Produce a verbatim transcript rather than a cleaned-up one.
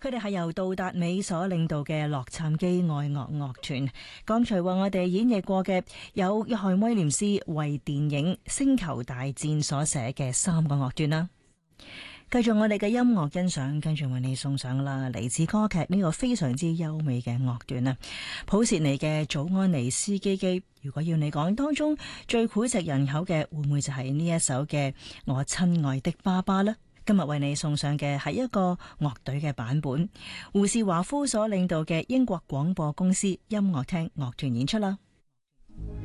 佢哋係由杜達美所領導嘅洛杉磯愛樂樂團，剛才為我哋演繹過嘅有約翰威廉斯為電影《星球大戰》所寫嘅三個樂段啦。繼續我哋嘅音樂欣賞，跟住為你送上啦，嚟自歌劇呢個非常之優美嘅樂段啊，普契尼嘅《祖安尼斯基基》。如果要你講當中最膾炙人口嘅，會唔會就係呢一首嘅《我親愛的爸爸》呢？今日為你送上嘅係一個樂隊嘅版本，胡士華夫所領導嘅英國廣播公司音樂廳樂團演出啦。